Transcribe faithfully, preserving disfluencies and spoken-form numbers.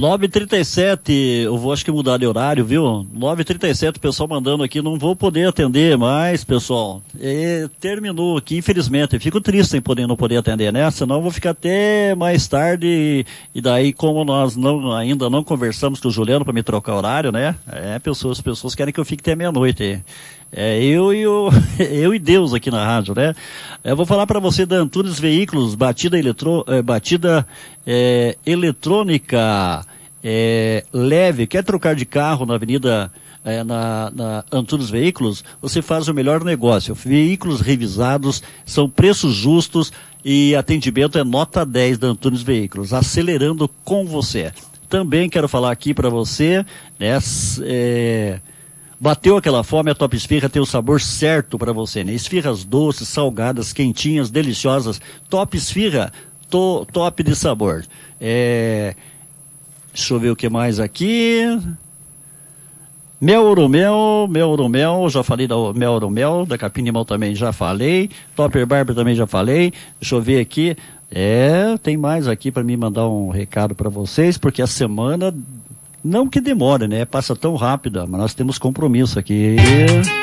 nove e trinta e sete, eu vou acho que mudar de horário, viu? nove e trinta e sete, o pessoal mandando aqui, não vou poder atender mais, pessoal. E terminou aqui, infelizmente. Eu fico triste em poder, não poder atender, né? Senão eu vou ficar até mais tarde. E daí, como nós não, ainda não conversamos com o Juliano para me trocar horário, né? É, pessoas, as pessoas querem que eu fique até meia-noite. É, eu e o, eu e Deus aqui na rádio, né? Eu vou falar para você da Antunes Veículos, batida, eletro, é, batida é, eletrônica é, leve. Quer trocar de carro na avenida, é, na, na Antunes Veículos? Você faz o melhor negócio. Veículos revisados, são preços justos e atendimento é nota dez da Antunes Veículos, acelerando com você. Também quero falar aqui para você, né? É, bateu aquela fome, a Top Esfirra tem o sabor certo para você, né? Esfirras doces, salgadas, quentinhas, deliciosas. Top Esfirra, to, top de sabor. É... Deixa eu ver o que mais aqui. Mel Oromel, Mel Oromel, já falei da Mel Oromel, da Capim Limão também já falei. Topper Barber também já falei. Deixa eu ver aqui. É, tem mais aqui para me mandar um recado para vocês, porque a semana... Não que demore, né? Passa tão rápida, mas nós temos compromisso aqui.